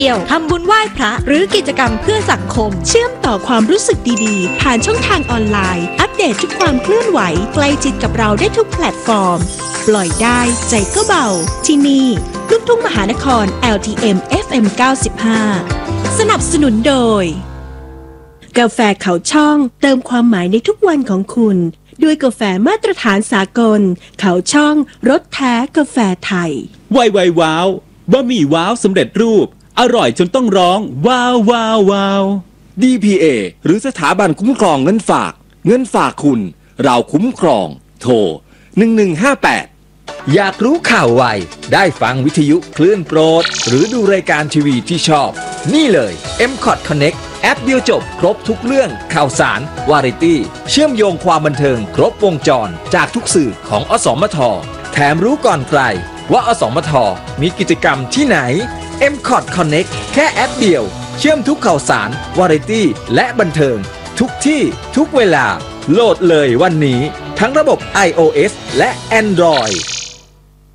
เดี่ยวทำบุญไหว้พระหรือกิจกรรมเพื่อสังคมเชื่อมต่อความรู้สึกดีๆผ่านช่องทางออนไลน์อัปเดตทุกความเคลื่อนไหวใกล้ชิดกับเราได้ทุกแพลตฟอร์มปล่อยได้ใจก็เบาที่นี่ลูกทุ่งมหานคร LTM FM 95สนับสนุนโดยกาแฟเขาช่องเติมความหมายในทุกวันของคุณด้วยกาแฟมาตรฐานสากลเขาช่องรสแท้กาแฟไทยไวว้าวบะหมี่ว้าวสำเร็จรูปอร่อยจนต้องร้องว้าวว้าวว้าว DPA หรือสถาบันคุ้มครองเงินฝากคุณเราคุ้มครองโทร1158 อยากรู้ข่าวไวได้ฟังวิทยุคลื่นโปรดหรือดูรายการทีวีที่ชอบนี่เลย MCOT Connect แอปเดียวจบครบทุกเรื่องข่าวสารวาไรตี้เชื่อมโยงความบันเทิงครบวงจรจากทุกสื่อของอสมทแถมรู้ก่อนใครว่าอสมทมีกิจกรรมที่ไหน MCOT Connect แค่แอปเดียวเชื่อมทุกข่าวสารวาไรตี้และบันเทิงทุกที่ทุกเวลาโหลดเลยวันนี้ทั้งระบบ iOS และ Android